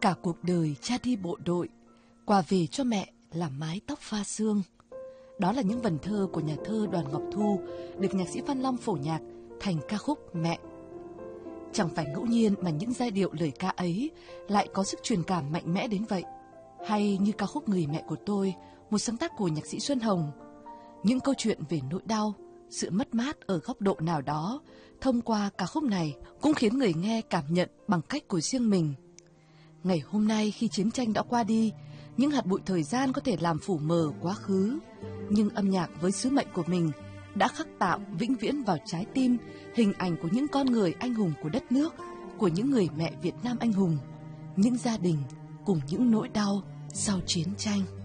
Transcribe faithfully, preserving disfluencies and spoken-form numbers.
Cả cuộc đời cha đi bộ đội, quà về cho mẹ là mái tóc pha sương. Đó là những vần thơ của nhà thơ Đoàn Ngọc Thu được nhạc sĩ Văn Long phổ nhạc thành ca khúc Mẹ. Chẳng phải ngẫu nhiên mà những giai điệu lời ca ấy lại có sức truyền cảm mạnh mẽ đến vậy. Hay như ca khúc Người Mẹ Của Tôi, một sáng tác của nhạc sĩ Xuân Hồng. Những câu chuyện về nỗi đau, sự mất mát ở góc độ nào đó, thông qua ca khúc này cũng khiến người nghe cảm nhận bằng cách của riêng mình. Ngày hôm nay khi chiến tranh đã qua đi, những hạt bụi thời gian có thể làm phủ mờ quá khứ, nhưng âm nhạc với sứ mệnh của mình đã khắc tạo vĩnh viễn vào trái tim hình ảnh của những con người anh hùng của đất nước, của những người mẹ Việt Nam anh hùng, những gia đình cùng những nỗi đau sau chiến tranh.